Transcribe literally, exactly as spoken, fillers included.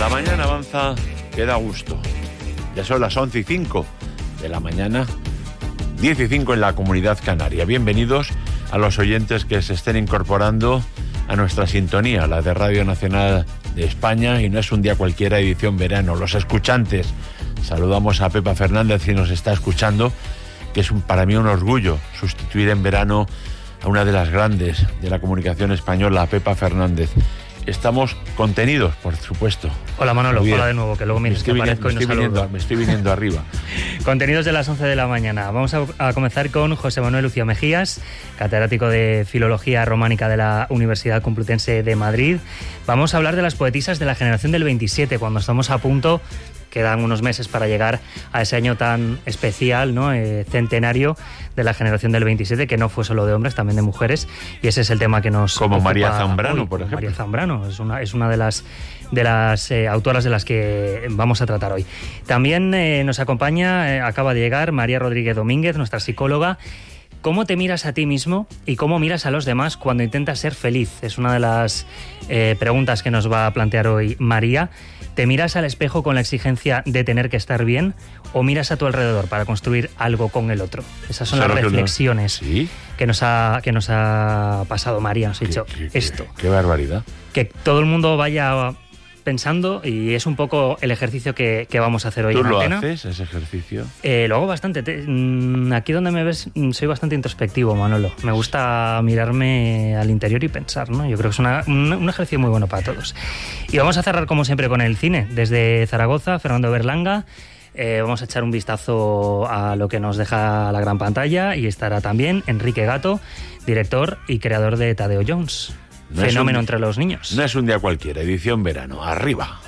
La mañana avanza, que da gusto. Ya son las once y cinco de la mañana, diez y cinco en la Comunidad Canaria. Bienvenidos a los oyentes que se estén incorporando a nuestra sintonía, la de Radio Nacional de España, y no es un día cualquiera, edición verano. Los escuchantes, saludamos a Pepa Fernández si nos está escuchando, que es un, para mí un orgullo sustituir en verano a una de las grandes de la comunicación española, a Pepa Fernández. Estamos contenidos, por supuesto. Hola Manolo, Bien. Hola de nuevo, que luego me, me, estoy, aparezco viniendo, y no me, estoy viniendo, saludo. me estoy viniendo arriba. Contenidos de las once de la mañana. Vamos a, a comenzar con José Manuel Lucio Mejías, catedrático de Filología Románica de la Universidad Complutense de Madrid. Vamos a hablar de las poetisas de la generación del veintisiete, cuando estamos a punto, quedan unos meses para llegar a ese año tan especial, ¿no? eh, centenario de la generación del veintisiete, que no fue solo de hombres, también de mujeres, y ese es el tema que nos Como ocupa María Zambrano, hoy. por ejemplo. María Zambrano es una, es una de las, de las eh, autoras de las que vamos a tratar hoy. También eh, nos acompaña, eh, acaba de llegar, María Rodríguez Domínguez, nuestra psicóloga. ¿Cómo te miras a ti mismo y cómo miras a los demás cuando intentas ser feliz? Es una de las eh, preguntas que nos va a plantear hoy María. ¿Te miras al espejo con la exigencia de tener que estar bien o miras a tu alrededor para construir algo con el otro? Esas son las reflexiones que, uno... ¿Sí? que, nos ha, que nos ha pasado María. Nos ha dicho ¿Qué, qué, esto. Qué, qué barbaridad. Que todo el mundo vaya pensando, y es un poco el ejercicio que, que vamos a hacer hoy en antena. ¿Tú lo haces, ese ejercicio? Eh, lo hago bastante. Te, mmm, aquí donde me ves soy bastante introspectivo, Manolo. Me gusta mirarme al interior y pensar, ¿no? Yo creo que es una, un, un ejercicio muy bueno para todos. Y vamos a cerrar, como siempre, con el cine. Desde Zaragoza, Fernando Berlanga. Eh, vamos a echar un vistazo a lo que nos deja la gran pantalla, y estará también Enrique Gato, director y creador de Tadeo Jones. No Fenómeno un, entre los niños. No es un día cualquiera, edición verano. Arriba.